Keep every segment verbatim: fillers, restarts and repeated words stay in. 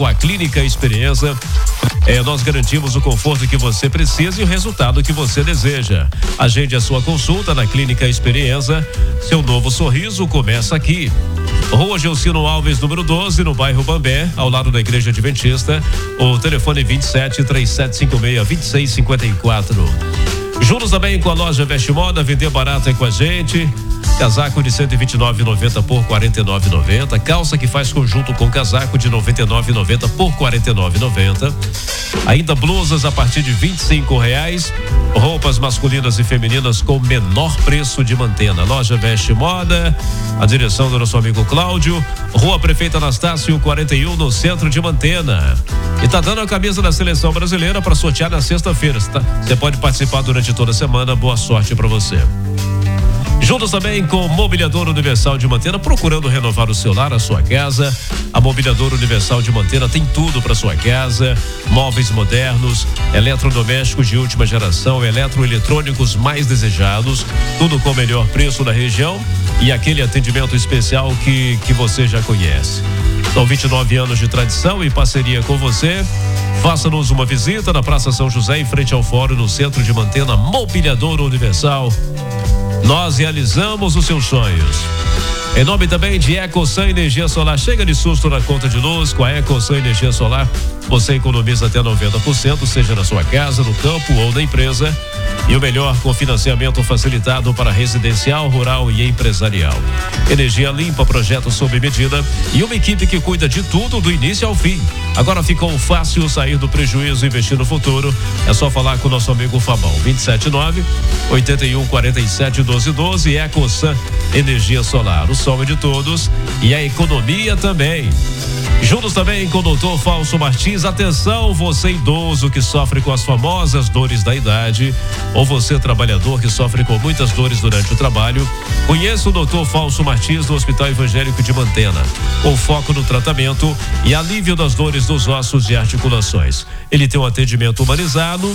com a Clínica Experiência. É, nós garantimos o conforto que você precisa e o resultado que você deseja. Agende a sua consulta na Clínica Experiência. Seu novo sorriso começa aqui. Rua Gelcino Alves, número doze, no bairro Bambé, ao lado da Igreja Adventista. O telefone vinte e sete, três sete cinco seis, vinte e seis cinquenta e quatro. Juntos também com a loja Veste Moda, vender barato é com a gente. Casaco de cento e vinte e nove reais e noventa centavos por quarenta e nove reais e noventa centavos. Calça que faz conjunto com casaco de noventa e nove reais e noventa centavos por quarenta e nove reais e noventa centavos. Ainda blusas a partir de vinte e cinco reais. Roupas masculinas e femininas com menor preço de Mantena. Loja Veste Moda, a direção do nosso amigo Cláudio. Rua Prefeita Anastácio quarenta e um, no centro de Mantena. E tá dando a camisa da seleção brasileira para sortear na sexta-feira. Você pode participar durante toda a semana. Boa sorte para você. Juntos também com Mobiliador Universal de Mantena, procurando renovar o seu lar, a sua casa. A Mobiliador Universal de Mantena tem tudo para sua casa: móveis modernos, eletrodomésticos de última geração, eletroeletrônicos mais desejados, tudo com o melhor preço da região e aquele atendimento especial que, que você já conhece. São vinte e nove anos de tradição e parceria com você. Faça-nos uma visita na Praça São José, em frente ao Fórum, no centro de Mantena. Mobiliador Universal. Nós realizamos os seus sonhos. Em nome também de EcoSan Energia Solar. Chega de susto na conta de luz. Com a EcoSan Energia Solar, você economiza até noventa por cento, seja na sua casa, no campo ou na empresa. E o melhor, com financiamento facilitado para residencial, rural e empresarial. Energia limpa, projeto sob medida e uma equipe que cuida de tudo do início ao fim. Agora ficou fácil sair do prejuízo e investir no futuro. É só falar com o nosso amigo Fabão. vinte e sete nove, oitenta e um, quarenta e sete, doze doze. EcoSan Energia Solar. O sol é de todos e a economia também. Juntos também com o doutor Fausto Martins. Atenção, você idoso que sofre com as famosas dores da idade, ou você trabalhador que sofre com muitas dores durante o trabalho. Conheça o doutor Fausto Martins do Hospital Evangélico de Mantena, com foco no tratamento e alívio das dores dos ossos e articulações. Ele tem um atendimento humanizado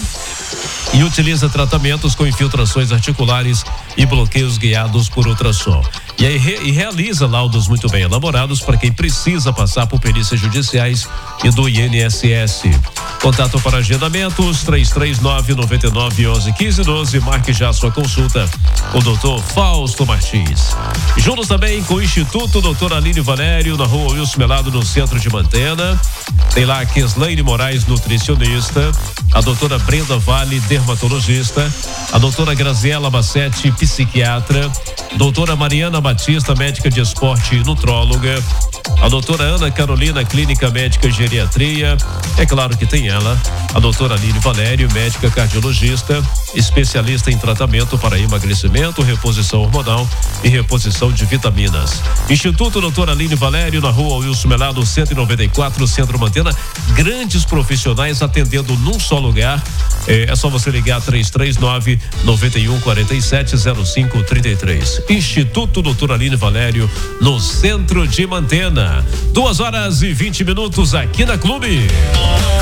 e utiliza tratamentos com infiltrações articulares e bloqueios guiados por ultrassom. E aí re, e realiza laudos muito bem elaborados para quem precisa passar por perícias judiciais e do I N S S. Contato para agendamentos três três nove, nove nove, onze, quinze, doze. Marque já sua consulta com o doutor Fausto Martins. Juntos também com o Instituto doutor Aline Valério, na rua Wilson Melado, no centro de Mantena. Tem lá a Keslaine Moraes, nutricionista. A doutora Brenda Vale, dermatologista. A doutora Graziela Bassetti, psiquiatra. Doutora Mariana Batista, médica de esporte e nutróloga. A doutora Ana Carolina, clínica médica e geriatria. É claro que tem ela, a doutora Aline Valério, médica cardiologista, especialista em tratamento para emagrecimento, reposição hormonal e reposição de vitaminas. Instituto doutora Aline Valério, na rua Wilson Melado, cento e noventa e quatro, Centro Mantena. Grandes profissionais atendendo num só lugar. É, é só você ligar três três nove, nove um, quatro sete, zero cinco três três. Instituto doutora Aline Valério, no centro de Mantena. Duas horas e vinte minutos aqui na Clube.